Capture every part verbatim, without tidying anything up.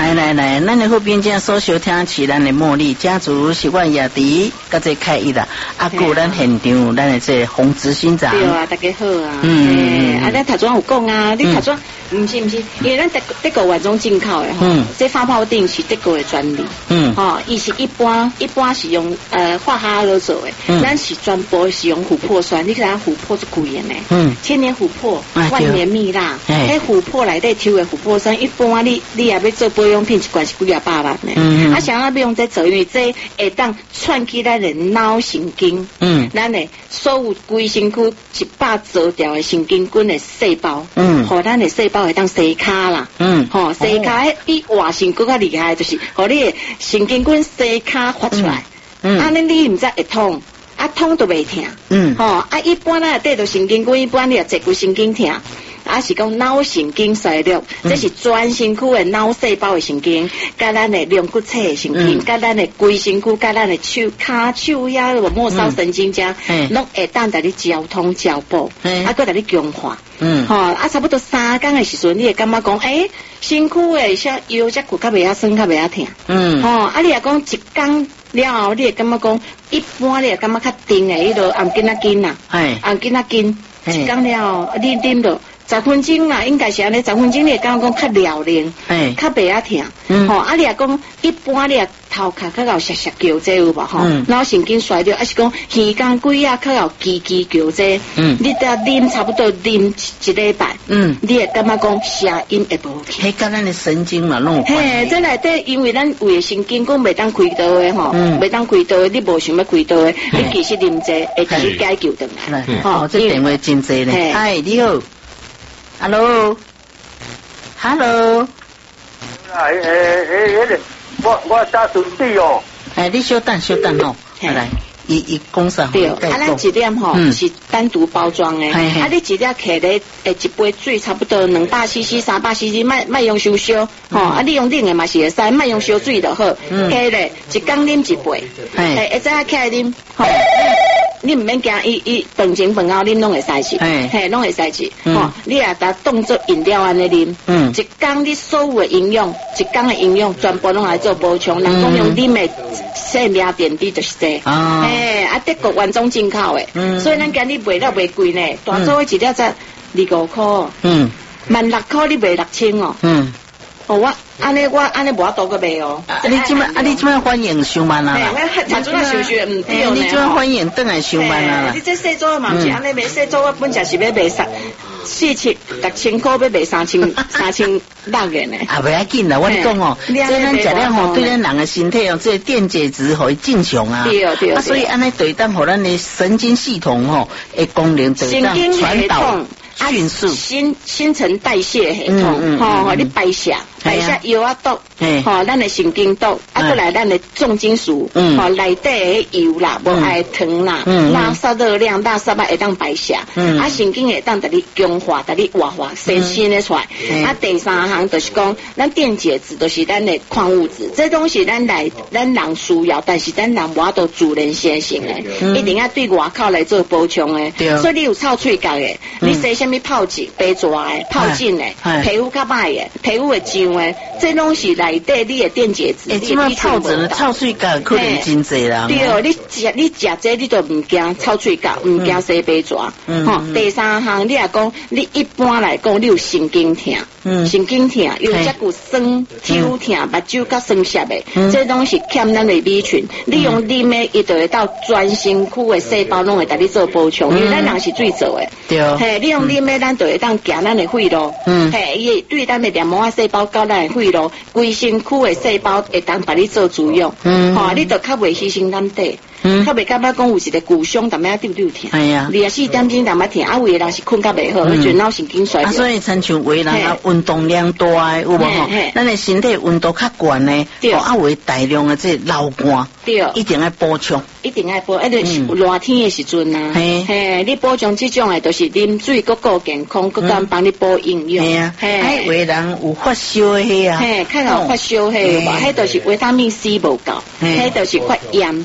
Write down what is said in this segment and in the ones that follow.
来来来，咱的后边正所收听是咱的茉莉家族习惯雅迪，甲这开一啦，啊，有咱现场咱的这洪执行长。 对啊，大家好啊。 嗯， 啊，咱头先有讲啊，你头先唔是唔是，因为咱德德国原装进口的吼，这发泡锭是德国的专利。嗯，吼，伊是一般一般是用呃化哈罗做的，咱是专播是用琥珀酸，你看琥珀是贵的呢。嗯，千年琥珀，万年蜜蜡，迄琥珀内底抽的琥珀酸，一般你你也要做保养品，一罐是几啊百万呢。嗯，啊，想要要用这做，因为这会当串起咱的脑神经。嗯，咱的所有规身躯一百兆条的神经根的细胞。嗯，互咱的细胞会当洗卡啦。嗯，吼，洗卡比活性更加厉害，就是互你的神经根洗卡发出来。嗯，啊，你你唔知会痛，啊痛都袂痛。嗯，吼，啊一般咧对着神经根，一般你也坐骨神经痛。啊是讲脑神经衰弱，这是全身躯的脑细胞的神经，甲咱的龙骨侧的神经，甲咱的规身躯，甲咱的手、骹、手呀，末梢神经这，拢会当带你交通交补，啊，搁带你强化。嗯，吼，啊，差不多三工的时阵，你会感觉讲，诶，身躯的像腰只骨较袂遐酸，较袂遐痛。嗯，吼，啊，你也讲一工了后，你会感觉讲，一般你会感觉较定的，迄落按紧仔紧呐，哎，按紧仔紧，一工了后，你啉落。十分钟啦，应该是安尼，十分钟你会感觉讲较了灵，哎，较袂遐痛。嗯，吼，啊，你也讲一般你也头壳较有涩涩叫这有无吼？嗯，脑神经衰弱，还是讲耳根鬼啊较有叽叽叫这？嗯，你得啉差不多啉一礼拜，嗯，你会感觉讲声音会无去。 迄甲咱的神经嘛弄。 嘿，这内底因为咱胃的神经讲袂当开刀的吼，袂当开刀的，你无想要开刀的，你其实啉这会甲你解救回来。 哦，这电话真济咧。嗨，你好。Hello，Hello， 哎哎哎，我我打顺地哦。 哎，你稍等稍等哦，来，伊伊讲啥？ 对，啊，咱一粒吼是单独包装的，啊，你一粒摕咧诶一杯水，差不多两百 C C、三百 C C， 卖卖用烧烧，吼，啊，你用冷的嘛是会使，卖用烧水就好，摕咧一缸啉一杯，哎，会再起来啉，吼。你唔免惊，伊伊饭前饭后恁拢会使食，嘿，拢会使食，吼，你也当当做饮料安尼啉，嗯，一缸你所有的营养，一缸的营养全部拢来做补充，人讲用啉的生命点滴就是这，哦，嘿，啊，德国原装进口的，嗯，所以咱今日卖了袂贵呢，大做一粒才二五块，嗯，万六块你卖六千哦，嗯。哦，我安尼我安尼无法度个卖哦。 啊，你即摆啊，你即摆反应伤慢啊啦。 嘿，我查做啊想想唔对呢。 你即摆反应转来伤慢啊啦。 你这细组嘛是安尼卖，细组我本来是要卖三四千六千块，要卖三千三千六个呢。 啊，袂要紧啦，我你讲哦，这咱食了吼，对咱人的身体哦，这电解质互伊正常啊。 对对。 啊，所以安尼对当互咱的神经系统吼，的功能就当传导。迅速， 新新陈代谢系统，吼，你排泄排泄药啊毒，吼，咱的神经毒，啊，过来咱的重金属，吼，内底的油啦，无爱糖啦，垃圾热量，垃圾啊会当排泄，啊，神经会当得你强化，得你活化，新鲜的出来。啊，第三项就是讲，咱电解质就是咱的矿物质，这东西咱来咱人需要，但是咱人无法度自然生成的，一定要对外口来做补充的。所以你有臭喙角的，你洗什么泡剂、白抓的、泡浸的，皮肤较歹的、皮肤会痒的，这拢是内底你的电解质。 诶，即摆泡子臭喙角可能真济啦。 对，你食你食这你都唔惊臭喙角，唔惊洗白抓。吼，第三项你也讲，你一般来讲你有神经痛，神经痛有只股酸、抽痛、目睭较酸涩的，这拢是欠咱的B群。你用啉的，伊就会到全身躯的细胞拢会带你做补充，因为咱人是水做的。对。嘿，你用啉的，咱就会当行咱的肺路。嗯。嘿，伊对咱的黏膜啊细胞到咱的肺路，规身躯的细胞会当把你做主用。嗯。吼，你就较袂牺牲咱底。嗯，较袂感觉讲有一个骨胸淡仔丢丢疼，哎呀，二十四点钟淡仔疼，啊，有的人是困较袂好，就脑神经衰弱。啊， 所以亲像有的人啊，运动量大的有无吼？咱的身体温度较悬的，哦，啊，有大量的这流汗，对，一定要补充， 一定要补，一定是热天的时阵啊，嘿，嘿，你补充这种的，都是啉水够够健康，够敢帮你补营养。嘿啊， 嘿，有的人有发烧的迄啊， 嘿，较有发烧迄，无，迄就是维他命 C 无够，迄就是发炎。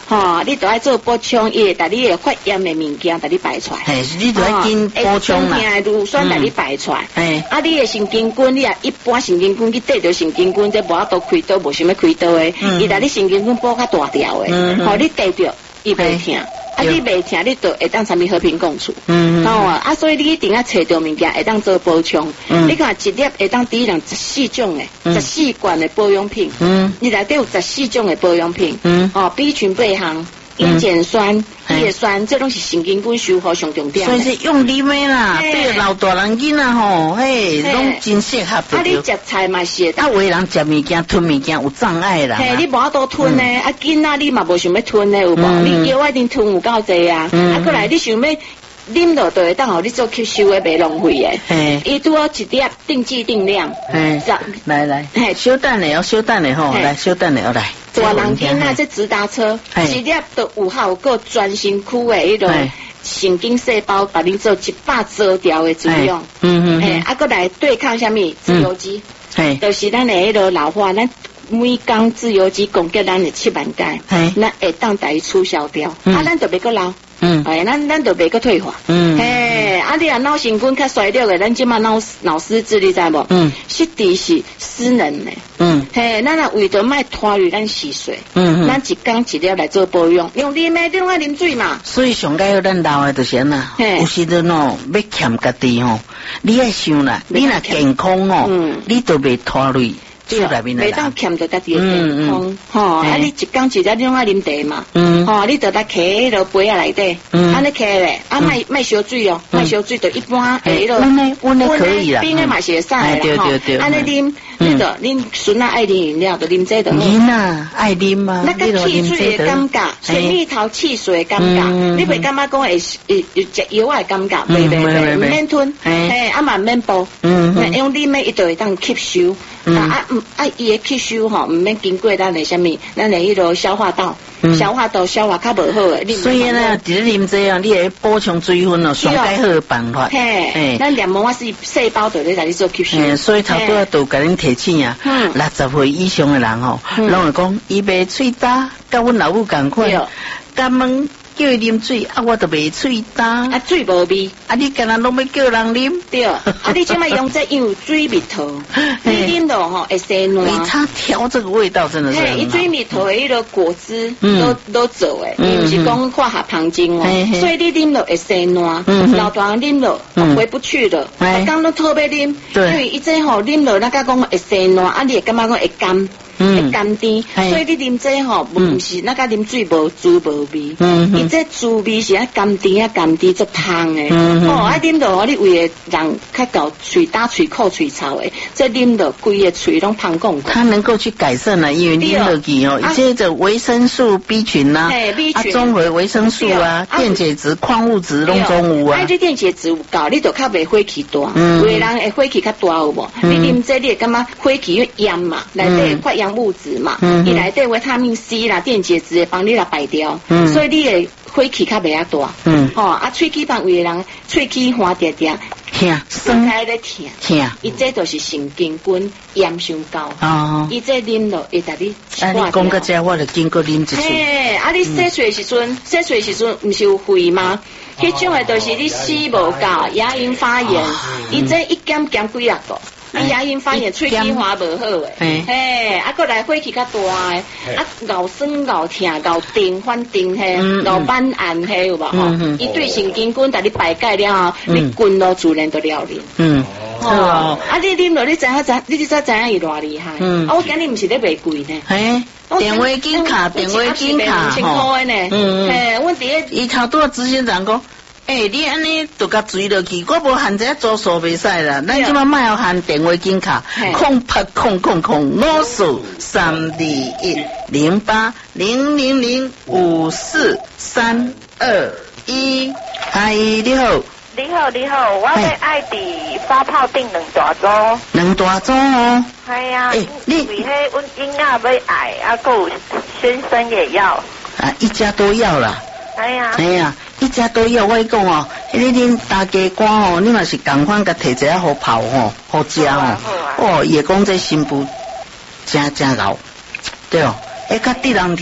吼，你都爱做补充，伊会把你的发炎的物件把你排出来。 嘿，你都要紧补充啦。 的乳酸把你排出来。 嘿， 啊，你的神经根，你啊一般神经根去对着神经根，这无法度开刀，无想要开刀的，伊把你神经根补较大条的，吼，你对着伊袂疼。啊，你袂疼，你就会当参与和平共处。嗯，哦，啊，所以你一定要找到物件会当做补充。嗯，你看一粒会当抵人十四种的，十四罐的保养品。嗯，你内底有十四种的保养品。嗯，哦 ，B 群八项。烟碱酸、叶酸，这拢是神经根修复上重点。 所以是用啉的啦，对老大人囡仔吼，嘿，拢真适合。 啊，你食菜嘛是， 啊，有的人食物件吞物件有障碍啦。 嘿，你无法度吞呢，啊，囡仔你嘛无想要吞呢，有无？你药一定吞有够济啊，啊，过来你想要。啉落就会当互你做吸收的，袂浪费的。嘿，伊拄好一粒定剂定量。 嘿，来来，嘿，小等下哦，小等下吼，来小等下哦来。 大人囡仔这直达车，一粒都有效果，专身躯的迄种神经细胞，把你做一百周条的作用。嗯嗯。嘿，啊，过来对抗啥物自由基？嘿，就是咱的迄个老化，咱每工自由基攻击咱的七万钙，嘿，咱会当把伊取消掉，啊，咱就袂阁老。嗯，哎，咱咱就袂个退化。嗯，嘿，啊，你啊脑神经较衰弱的，咱即马脑脑失智，你知无？嗯，实际是失能的。嗯，嘿，咱啊为着卖拖累咱洗水。嗯嗯，咱一工一粒来做保养，用啉的，你拢爱啉水嘛。 所以上解咱老的就是安那，有时阵哦，要欠家己吼，你爱想啦，你若健康哦，嗯，你都袂拖累。 对，袂当欠着家己的健康，吼，啊，你一工一日你拢爱啉茶嘛，嗯，吼，你着来摕迄落杯啊内底，嗯，安尼摕咧，啊，卖卖烧水哦，卖烧水就一般诶，迄落， 温的温的可以啦， 冰的嘛是会使啦， 对对对， 安尼啉，你着恁孙仔爱啉饮料，就啉这就好。 囡仔爱啉嘛， 那个汽水的感觉，水蜜桃汽水的感觉，你袂感觉讲会会食药的感觉，袂袂袂，唔免吞，嘿，啊嘛唔免煲，嗯，用啉的伊就会当吸收，啊啊。啊，伊的吸收吼，唔免经过咱的什么，咱的迄个消化道，消化道消化较无好诶。 所以呢，伫咧啉这样，你会补充水分哦，上解好的办法。 嘿，咱黏膜啊是细胞就咧在你做吸收。 所以头拄啊都甲恁提醒啊，六十岁以上的人吼，拢会讲伊袂喙焦，甲阮老母共款，甲问。叫伊啉水，啊，我都袂喙焦， 啊，水无味， 啊，你干那拢要叫人啉？ 对，啊，你即摆用这有水蜜桃，你啉落吼会生烂。 他调这个味道真的是。 嘿，伊水蜜桃的迄个果汁都都做诶，伊毋是讲化学香精哦，所以你啉落会生烂，老大人啉落回不去了，刚都特别啉，因为伊这吼啉落那个讲会生烂，啊，你会感觉讲会干。会甘甜，所以你啉这吼，唔是那个啉水无滋无味，伊这滋味是啊甘甜啊甘甜足香诶，哦，啊啉到你胃诶人较搞喙打喙口喙臭诶，这啉到规个喙拢芳讲。 它能够去改善了，因为啉落去哦，一些的维生素 B 群呐，啊综合维生素啊，电解质、矿物质拢总有啊。 啊，这电解质有够，你就较袂火气大，有的人会火气较大有无？你啉这你会感觉火气越炎嘛，内底发炎物质嘛，伊内底维他命 C 啦、电解质会帮你来排掉，所以你的火气较袂啊大。嗯，吼啊，喙齿旁位的人喙齿花嗲嗲， 疼， 生开咧疼， 疼， 伊这就是神经根炎上高。哦，伊这啉落会甲你啊，你讲到这，我就经过啉一次。 嘿，啊，你洗水时阵，洗水时阵毋是有肺吗？迄种诶，就是你水无够，牙龈发炎，伊这一减减几啊个。啊，牙龈发炎，喙齿花无好诶，嘿，啊，过来火气较大诶，啊，咬酸咬疼咬定反定嘿，咬板按嘿有无吼？伊对神经根甲你排解了后，你筋络自然就了哩。嗯，哦，啊，你啉落你知影知，你知知影伊偌厉害？嗯，啊，我今日毋是咧卖贵呢。 嘿，电话金卡，电话金卡吼， 嗯嗯，嘿，阮伫咧， 伊头拄啊执行长讲。诶、欸，你安尼就甲追落去，我无限这左数袂使啦。咱即马卖要限电话金卡，空八空空空五四三二一零八零零零五四三二一。阿姨你好， 你好你好，我要爱伫发泡订两大组， 两大组哦。 系啊，欸、你因为迄阮婴仔要爱，啊，还有先生也要。 啊，一家都要啦。 哎呀， 哎呀，一家都要。我讲哦，迄个恁大家官哦，你嘛是共款甲摕一下好泡吼，好食哦。哦，伊讲这新妇真真老，对哦，迄较得人疼，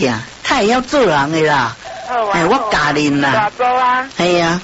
他也要做人的啦。哎，我教恁啦。 大组啊。 系啊。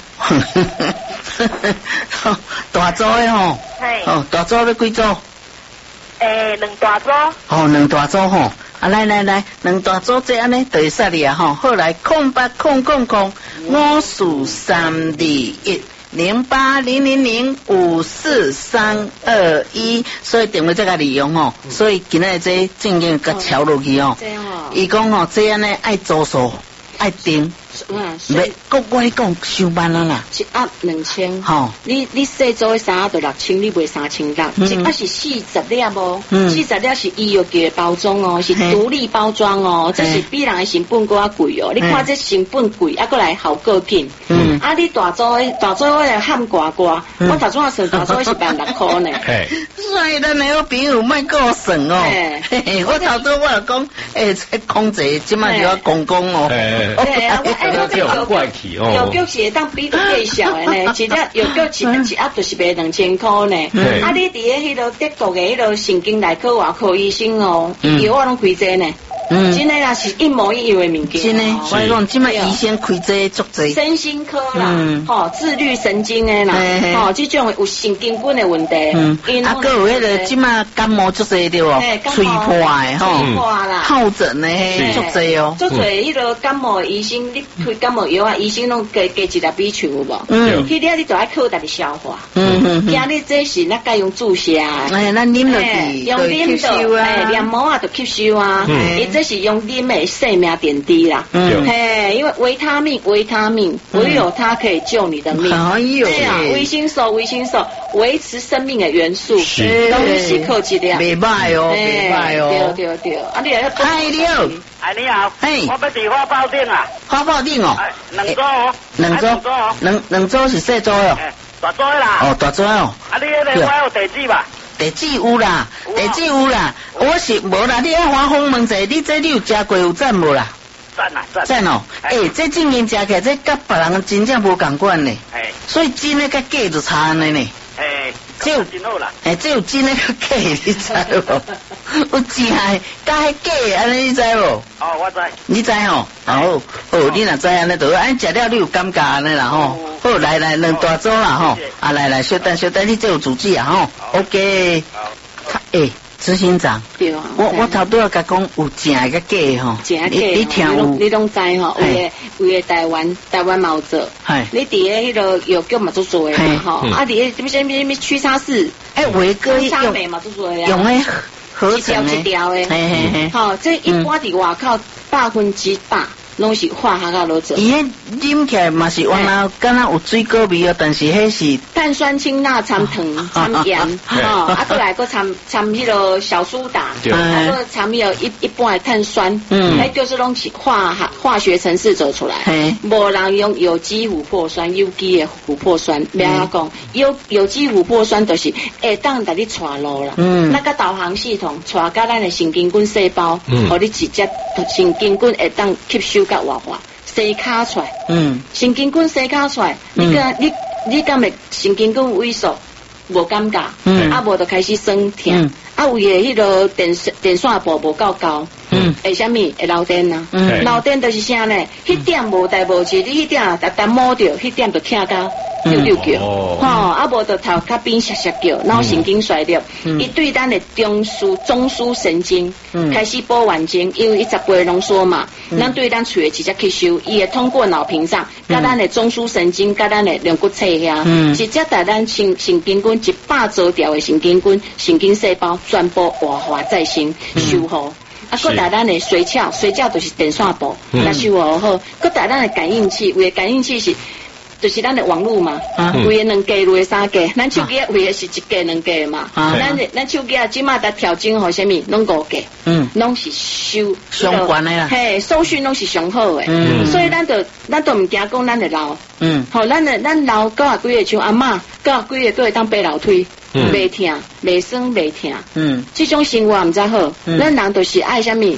大组的吼。 系。 哦，大组要几组？ 诶，两大组。 哦，两大组吼。啊，来来来，两大组这安尼就会使哩啊吼。好来，空八空空空，五四三二一。零八零零零五四三二一，所以电话这个利用哦，所以今日这正经甲桥落去哦，伊讲哦，这样呢爱做数爱定，袂，国我讲上班啦啦， 一盒两千，吼，你你细做的三盒就六千，你卖三千六，一盒是四十粒哦，四十粒是医药级包装哦，是独立包装哦，这是比人的成本更加贵哦，你看这成本贵，啊，过来好过品。嗯，啊，你大组的大组我来喊呱呱，我头先算大组是万六块呢。 所以咱那个朋友莫跟我算哦，我头先我讲，诶，这空姐今晚就要公公哦。 对啊，哎，我这有怪气哦，有脚是当比个介绍的呢，一只有脚一一盒就是卖两千块呢。啊，你伫个迄个德国的迄个神经内科外科医生哦，药我拢开这呢。嗯，真的啦，是一模一样的物件。 真的，所以讲，今麦医生开这足侪。 身心科啦，吼，自律神经的啦，吼，这种有神经根的问题。嗯， 啊，还有迄个今麦感冒足侪对哦，吹破的吼， 吹破啦， 疱疹的足侪哦。 足侪迄个感冒医生，你开感冒药啊，医生拢加加一粒米球有无？嗯，迄个你就爱靠家己消化。嗯嗯，今日这是咱该用注射。 哎，咱啉落去， 用啉的，哎，黏膜啊，就吸收啊。嗯，这是用啉的生命点滴啦。嗯，嘿，因为维他命，维他命，唯有它可以救你的命。 哎呦， 对啊，维生素，维生素，维持生命的元素，是，都是靠这粒。 袂歹哦，袂歹哦。对对对，啊，你来嗨了， 哎你好， 嘿， 我要伫花豹顶啊。 花豹顶哦， 两组哦， 两组，两两组是细组哦， 大组啦。 哦，大组哦。 啊，你迄个我有地址吧？ 地址有啦，地址有啦，我是无啦。你爱花访问者，你这你有食过有赞无啦？ 赞啊赞！ 赞哦，诶，这正面食起来，这甲别人真正无共款呢。诶，所以真诶甲假就差安尼呢。诶，这有真好啦。诶，这有真诶甲假，你知无？有真诶甲迄假安尼，你知无？ 哦，我知。 你知吼？哦哦，你若知安尼，就安食了你有感觉安尼啦吼。好，来来，两大组啦吼。啊，来来，小等小等，你这有主旨啊吼。OK。好。诶。执行长，对啊，我我头拄要甲讲有正个假吼， 正个假，你听有，你拢知吼，有诶有诶台湾台湾嘛有做，你伫诶迄个药局嘛做做诶嘛吼，啊伫诶什么什么什么屈叉四， 诶维哥用嘛做做诶， 用诶合成一条诶，嘿嘿嘿，好，这一般伫外口百分之百。拢是化学啊，落做。 伊迄啉起来嘛是原来敢若有水果味哦，但是迄是碳酸氢钠掺糖掺盐，哦，啊，过来个掺掺迄个小苏打，啊，个掺迄个一一般的碳酸，嗯，迄就是拢是化学化学程式走出来，无人用有机琥珀酸，有机的琥珀酸，别个讲有有机琥珀酸就是会当带你带路啦，嗯，那个导航系统带到咱的神经根细胞，嗯，互你直接神经根会当吸收。甲活化，洗卡出来，嗯，神经根洗卡出来，你个你你敢会神经根萎缩，无感觉，嗯，啊无就开始酸痛，啊为诶迄个电电线部无够高，嗯，会啥物会漏电啊，嗯，漏电就是啥呢？迄点无代无志，你迄点逐逐摸着，迄点就听到。溜溜叫，吼，啊无就头壳边涩涩叫，脑神经衰弱，伊对咱的中枢中枢神经开始波完整，因为伊十倍浓缩嘛，咱对咱喙直接吸收，伊会通过脑屏上，甲咱的中枢神经，甲咱的两骨侧遐，直接在咱神神经根一百周条的神经根神经细胞全部活化再生修复。啊，搁在咱的髓鞘，髓鞘就是电线部，那修复好，搁在咱的感应器，为感应器是。就是咱的网络嘛，为个两 G， 为个三 G， 咱手机为个是一 G 两 G 嘛，咱咱手机啊，即马在调整好啥物，拢五 G， 嗯，拢是收上悬的啦， 嘿，收讯拢是上好的，嗯，所以咱就咱都唔惊讲咱会老，嗯，好，咱的咱老九啊几个像阿嬷，九啊几个都会当爬楼梯，袂痛，袂酸袂痛，嗯，这种生活唔知好，咱人就是爱啥物。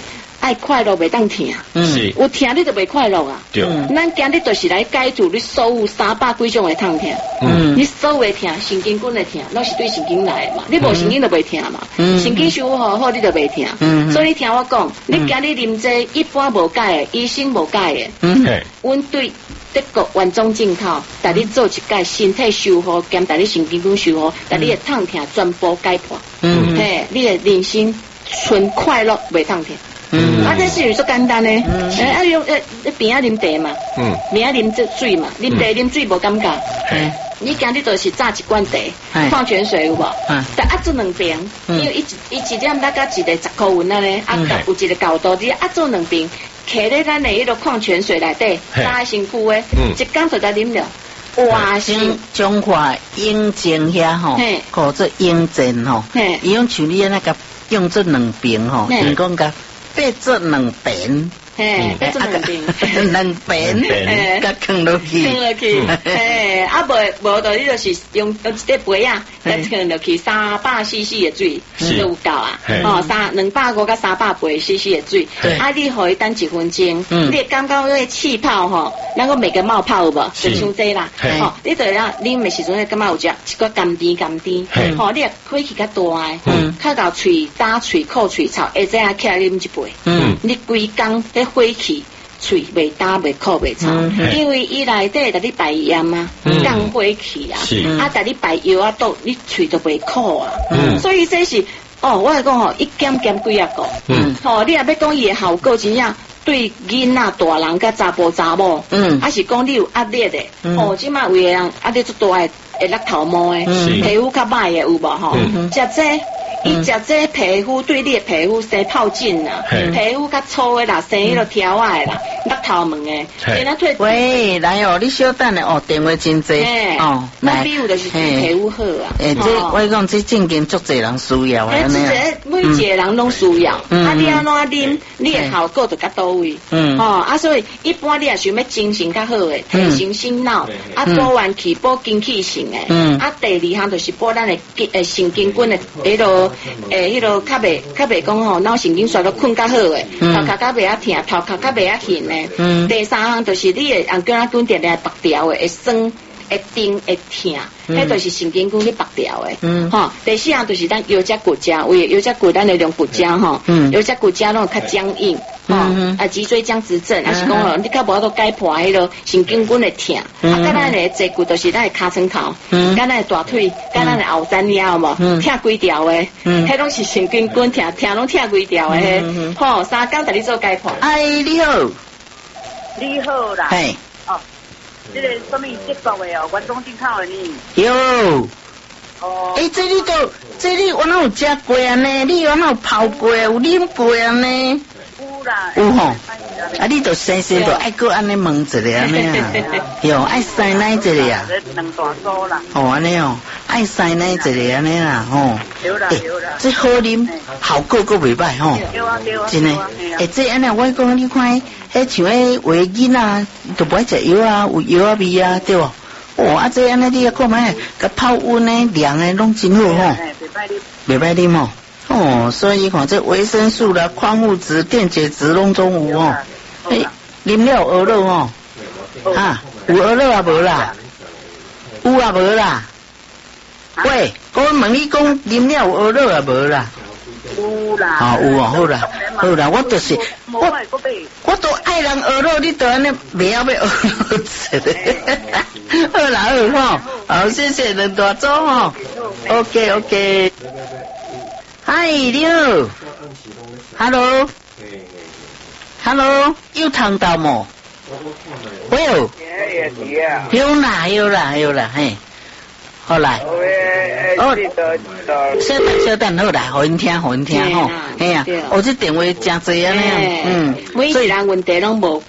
爱快乐袂当听， 是， 有听你就袂快乐啊。 对， 咱今日就是来解除你所有三百几种的痛听，嗯，你所有的听，神经根的听，拢是对神经来的嘛，你无神经就袂听嘛，嗯，神经修复好好，你就袂听，嗯，所以你听我讲，你今日啉这一般无解的，医生无解的，嗯，阮对德国原装进口，带你做一解身体修复，兼带你神经根修复，带你的痛听全部解破，嗯，嘿，你的人生纯快乐袂痛听。嗯，啊，这是说简单嘞，诶，啊用诶，边仔啉茶嘛，嗯，边仔啉这水嘛，啉茶啉水无感觉，嗯，你今日就是榨一罐茶，矿泉水有无？嗯，但压做两瓶，因为一一一点那个一个十块银啊咧，啊有一个高度，你压做两瓶，摕咧咱的迄个矿泉水内底，打身躯诶，一缸就得啉了。哇， 像中华英精遐吼，或者英精吼，伊用像你那个用做两瓶吼，因讲个。八做两遍， 嘿，八做两遍， 两遍，甲放落去， 放落去，嘿，啊无无就你就是用用一个杯啊，再放落去三百 C C 的水，就有够啊，哦，三两百五到三百杯 C C 的水，啊，你可以等一分钟，你感觉那个气泡吼，咱个每个冒泡有无？就伤济啦，吼，你就要啉的时阵，感觉有只一个甘甜甘甜，吼，你火气较大诶，较到喙打喙口喙臭，会这样起来啉一杯。嗯，你规工咧火气，喙袂打袂苦袂臭，因为伊内底甲你排烟啊，降火气啊，啊，甲你排药啊，倒你喙就袂苦啊。嗯，所以这是哦，我来讲吼，一减减几啊个，嗯，吼，你也要讲伊的效果怎样？对囡仔、大人甲查甫查某，嗯，还是讲你有压力的，哦，即马有个人压力足大诶，会甩头毛诶，皮肤较歹诶有无吼？食这。伊食这皮肤对你的皮肤生泡疹啊，皮肤较粗的啦，生迄个条啊的啦，甩头毛的，现在退。 喂，来哦，你稍等咧哦，电话真济哦，那比有就是皮肤好啊。 诶，这我讲这正经足侪人需要啊， 安尼啊。每一个人拢需要，啊，你安怎啉，你的效果就较到位。嗯，哦，啊，所以一般你也想要精神较好诶，提神醒脑，啊，补元气、补精气神诶。嗯，啊，第二项就是补咱的诶神经根的迄落。诶，迄落较袂较袂讲吼，脑神经衰弱困较好诶，头壳较袂啊疼，头壳较袂啊晕诶。嗯。第三项就是你诶，按叫咱讲定定拔掉诶，会酸、会顶、会疼，迄就是神经根你拔掉诶。嗯。吼，第四项就是咱腰脊骨架，为腰脊骨咱的两骨架吼，腰脊骨架拢较僵硬。吼，啊，脊椎僵直症，还是讲吼，你较无法度解破迄落神经根的疼，啊，甲咱的坐骨就是咱的尻川头，甲咱的大腿，甲咱的后山腰嘛，疼规条的，迄拢是神经根疼，疼拢疼规条的，嘿，吼，三工带你做解破。 哎，你好， 你好啦， 嘿， 哦，这个什么结构的哦，原装进口的呢？ 有。哦，诶，这你都，这你我哪有食过啊呢？你我哪有泡过，有啉过啊呢？ 有啦， 有吼，啊，你都生生都爱过安尼问一下安尼啊，哟，爱塞奶一个啊， 两大组啦， 哦安尼哦，爱塞奶一个安尼啦，吼，诶，这好啉，效果个袂歹吼，真诶，诶，这安尼我讲你看，迄像迄话囡仔都不爱食药啊，有药啊味啊，对无？哦，啊，这安尼你看卖，甲泡温诶、凉诶，拢真好吼，袂歹啉哦。哦，所以看这维生素啦、矿物质、电解质拢总有哦。诶，啉了鹅肉哦，啊，有鹅肉啊无啦？有啊无啦？喂，我问你讲啉了有鹅肉啊无啦？ 有啦。 哦，有哦，好啦，好啦，我就是我，我都爱人鹅肉，你都安尼袂晓要鹅肉吃。好啦好吼，好，谢谢人大总哦。OK OK。嗨，你好 ，Hello，Hello， 有听到冇？喂，有啦有啦有啦，嘿，好来，哦，稍等稍等，好来，好因听好因听吼，哎呀，我这电话真济啊，嗯， 每一人问题拢无共。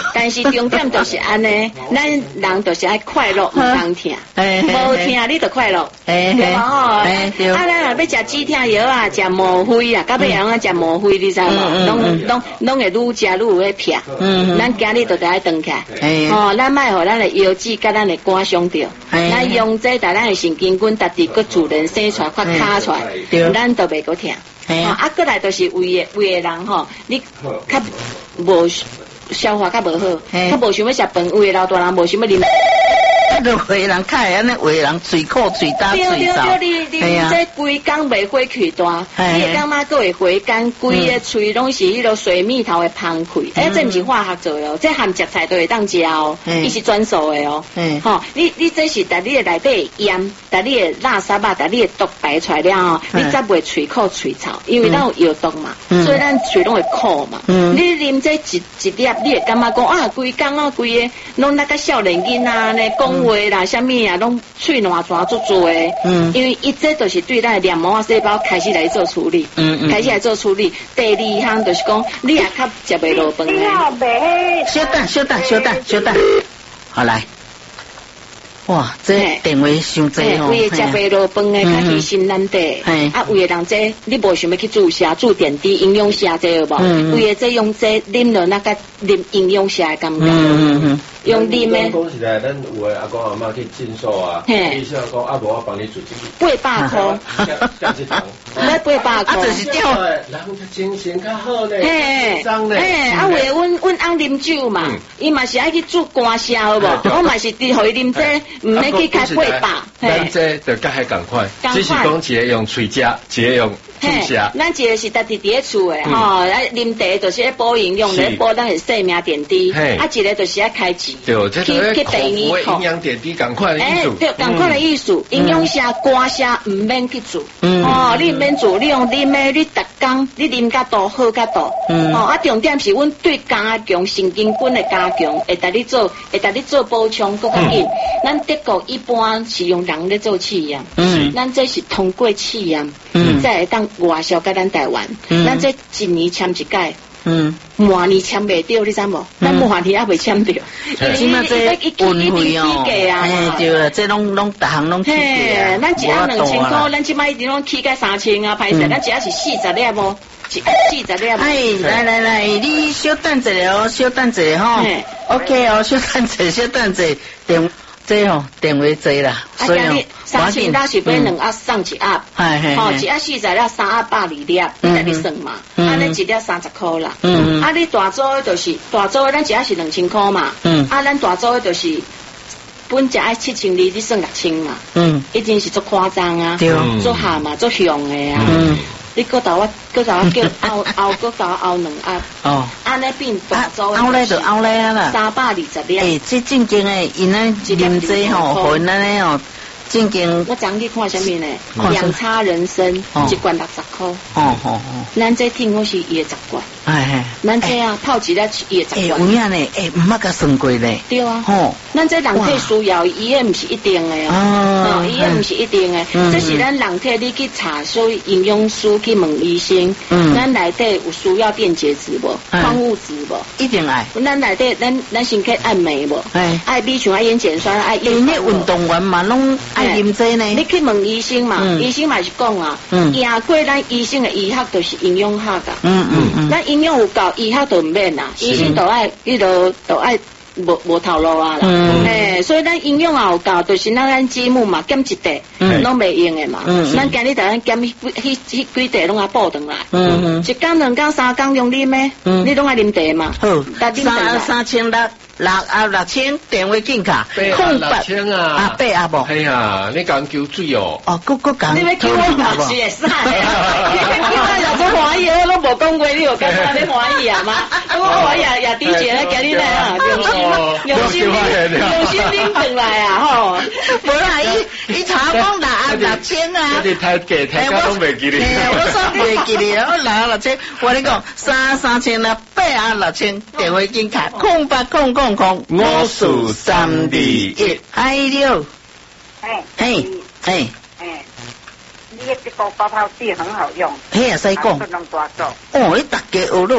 但是重点就是安尼，咱人就是爱快乐，唔当听，无听你就快乐，对吧？吼，啊，咱若要食止痛药啊，食mor非啊，到尾人啊食mor非，你知无？拢拢拢会愈食愈有咧撇，咱今日就得爱动起来，哦，咱莫互咱的腰子甲咱的肝伤着，咱用这带咱的神经根，家己个自然生出来，发卡出来，咱都袂个疼。啊，过来就是胃的胃的人吼，你较无消化较无好，较无想要食饭，胃的老大人无想要啉。 啊，就胃人较会安尼，胃人嘴苦、嘴大、嘴燥。 对对对，你你这规工袂火气大，你会感觉佫会回甘，规个喙拢是迄个水蜜桃的芳气。哎，这毋是化学做的哦，这含食材都会当食哦，伊是专属的哦。吼，你你这是在你的内底盐，在你的垃圾啊，在你的毒排出来了哦，你才袂喙苦喙臭，因为咱有药毒嘛，所以咱喙拢会苦嘛。你啉这一一粒，你会感觉讲啊，规工啊，规个拢那个少年囡仔呢讲。话啦，什么啊，拢喙烂全做做的，嗯，因为伊这就是对咱黏膜细胞开始来做处理，嗯嗯，开始来做处理。第二项就是讲，你也较食袂落饭的。 稍等，稍等，稍等，稍等，好来。哇，这电话伤济哦！ 为食袂落饭的，较牺牲咱地。啊，为个人这，你无想要去注射、注点滴、营养下这有无？为个这用这啉了那个啉营养下的感觉。嗯嗯嗯。用啉的。 讲起来，咱有的阿公阿妈去诊所啊，医生讲啊，无我帮你做这个。八百块。 加一堂。 那八百块。 啊，就是掉。 人精神较好呢，紧张呢。 嘿，啊，为阮阮翁啉酒嘛，伊嘛是爱去做肝射好无？我嘛是伫互伊啉这。唔免去开八百， 咱这就甲迄共款，只是讲一个用喙食，一个用注射。 咱一个是家己伫咧厝诶，吼，啉茶就是咧补营养，咧补咱诶生命点滴，啊，一个就是咧开钱， 去去第二营养点滴共款的意思， 对，共款的意思，营养下肝下唔免去做，哦，你唔免做，你用啉诶，你逐工你啉较多，好较多，哦，啊，重点是阮对加强神经根的加强，会带你做，会带你做补充更较紧，咱。德国一般是用人咧做试验，嗯，咱这是通过试验，嗯，再会当外销甲咱台湾，嗯，咱这一年签一届，嗯，明年签袂到，你知无？咱明年也袂签到， 起码这运费哦，哎，对了，这拢拢逐项拢起价， 咱一盒两千块，咱即摆一定拢起价三千啊，歹势，咱只要是四十粒无，四四十粒。 哎，来来来，你稍等一下哦，稍等一下吼 ，OK 哦，稍等一下，稍等一下，电。这哦，电话济啦， 所以哦，三千到是买两盒送一盒，吼，一盒四十粒，三盒百二粒，你家己算嘛，安尼一粒三十块啦，啊，你大组的就是大组的，咱一盒是两千块嘛，啊，咱大组的就是本只爱七千二，你算六千嘛，一定是足夸张啊，足下嘛，足凶的啊。你搁头我搁头我叫熬熬搁头熬两盒，哦，安尼变大组， 熬咧就熬咧啦， 三百二十粒。 诶，这正经诶，因咱啉这吼，互因安尼哦，正经。 我昨去看什么呢？养叉人参一罐六十块。哦哦哦。咱这听我是伊十罐。哎哎。咱这啊泡一粒伊十罐。 诶，有影呢，诶，毋捌甲算过咧。 对啊。吼，咱这人体需要，伊也毋是一定诶哦。伊也毋是一定诶，这是咱人体你去查，所以营养师去问医生，咱内底有需要电解质无？矿物质无？ 一定爱。 咱内底咱咱身体爱镁无？哎。爱 B 群爱烟碱酸爱叶。 因为运动员嘛，拢爱啉这呢。 你去问医生嘛，医生嘛是讲啊，行过咱医生的医学就是营养学噶。嗯嗯嗯。咱营养有够，医学就唔免啦，医生都爱迄落都爱。无无头路啊啦，诶，所以咱营养也有够，就是咱咱节目嘛减一块，拢袂用诶嘛。咱今日逐咱减迄迄迄几块拢啊补转来，一工两工三工用啉诶，你拢爱啉茶嘛。 好，三三千六六啊六千电话金卡， 空八千啊， 啊八啊无。 哎呀，你讲求水哦。 哦，佫佫讲。 你要叫我嘛是会使，叫我有做欢喜，我拢无讲过，你有感觉你欢喜啊嘛？我欢喜也也滴姐咧，今日来啊，用心用心用心拎转来啊吼。 无啦，伊伊查讲六啊六千啊。 你太假太假拢袂记哩。 我说袂记哩，我六啊六千，我你讲三三千啊，八啊六千电话金卡，空八空空空， 五四三二一， 哎六， 哎， 哎哎哎，你这个泡泡剂很好用， 嘿啊，使讲， 不能多做。 哦，你大家学落去。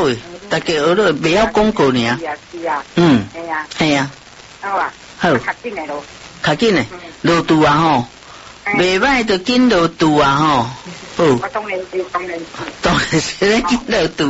大家学了，不要广告呢。 是啊是啊。 嗯。 系啊。 系啊。 好啊。 好。 较紧的咯。 较紧的，落度啊吼，袂歹就紧落度啊吼。 我当然是当然是。 当然是咧紧落度。